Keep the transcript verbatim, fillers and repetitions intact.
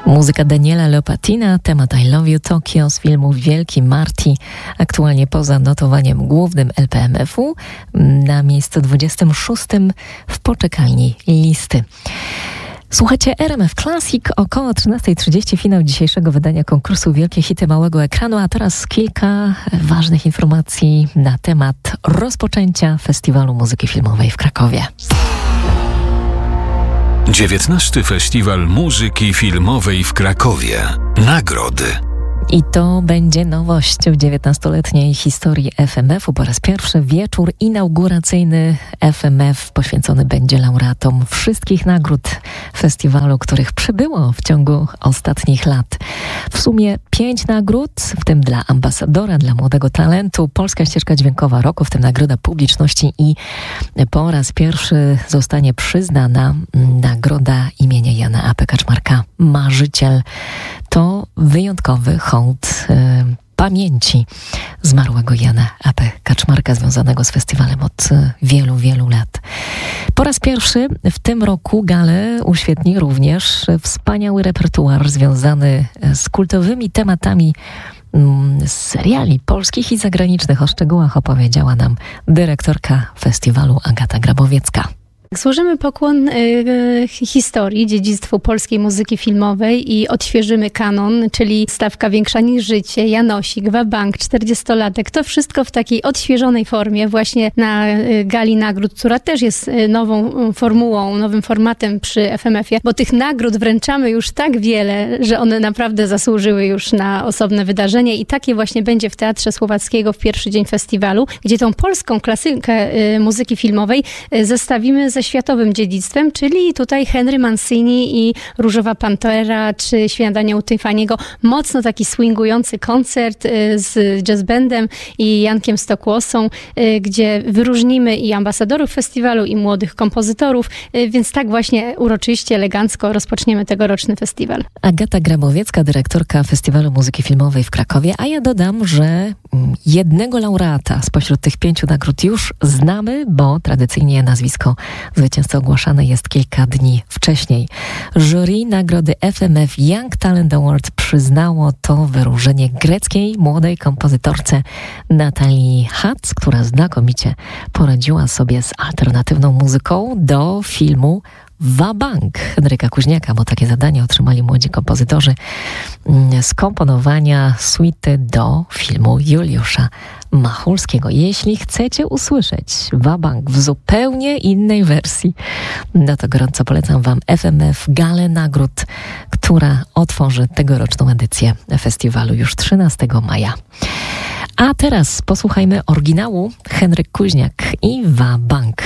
Muzyka Daniela Lopatina, temat I Love You Tokyo z filmu Wielki Marty, aktualnie poza notowaniem głównym L P M F u, na miejscu dwudziestym szóstym w poczekalni listy. Słuchajcie R M F Classic, około trzynasta trzydzieści, finał dzisiejszego wydania konkursu Wielkie Hity Małego Ekranu, a teraz kilka ważnych informacji na temat rozpoczęcia Festiwalu Muzyki Filmowej w Krakowie. dziewiętnasty Festiwal Muzyki Filmowej w Krakowie. Nagrody. I to będzie nowość w dziewiętnastoletniej historii F M F u. Po raz pierwszy wieczór inauguracyjny F M F poświęcony będzie laureatom wszystkich nagród festiwalu, których przybyło w ciągu ostatnich lat. W sumie pięć nagród, w tym dla ambasadora, dla młodego talentu, Polska Ścieżka Dźwiękowa Roku, w tym Nagroda Publiczności, i po raz pierwszy zostanie przyznana nagroda imienia Jana A P Kaczmarka Marzyciel. To wyjątkowy hołd y, pamięci zmarłego Jana A P Kaczmarka, związanego z festiwalem od y, wielu, wielu lat. Po raz pierwszy w tym roku galę uświetni również wspaniały repertuar związany z kultowymi tematami z seriali polskich i zagranicznych. O szczegółach opowiedziała nam dyrektorka festiwalu Agata Grabowiecka. Złożymy pokłon y, historii, dziedzictwu polskiej muzyki filmowej i odświeżymy kanon, czyli Stawka większa niż życie, Janosik, Wabank, czterdziestolatek. To wszystko w takiej odświeżonej formie właśnie na y, gali nagród, która też jest y, nową y, formułą, nowym formatem przy F M F ie, bo tych nagród wręczamy już tak wiele, że one naprawdę zasłużyły już na osobne wydarzenie i takie właśnie będzie w Teatrze Słowackiego w pierwszy dzień festiwalu, gdzie tą polską klasykę y, muzyki filmowej y, zestawimy ze światowym dziedzictwem, czyli tutaj Henry Mancini i Różowa Pantera, czy Śniadanie u Tiffany'ego. Mocno taki swingujący koncert z jazz bandem i Jankiem Stokłosą, gdzie wyróżnimy i ambasadorów festiwalu, i młodych kompozytorów, więc tak właśnie uroczyście, elegancko rozpoczniemy tegoroczny festiwal. Agata Grabowiecka, dyrektorka Festiwalu Muzyki Filmowej w Krakowie, a ja dodam, że jednego laureata spośród tych pięciu nagród już znamy, bo tradycyjnie nazwisko zwycięzca ogłaszane jest kilka dni wcześniej. Jury nagrody F M F Young Talent Award przyznało to wyróżnienie greckiej młodej kompozytorce Natalii Hatz, która znakomicie poradziła sobie z alternatywną muzyką do filmu Wabank Henryka Kuźniaka, bo takie zadanie otrzymali młodzi kompozytorzy skomponowania suity do filmu Juliusza Machulskiego. Jeśli chcecie usłyszeć Wabank w zupełnie innej wersji, no to gorąco polecam wam F M F Galę Nagród, która otworzy tegoroczną edycję festiwalu już trzynastego maja. A teraz posłuchajmy oryginału Henryk Kuźniak i Wabank.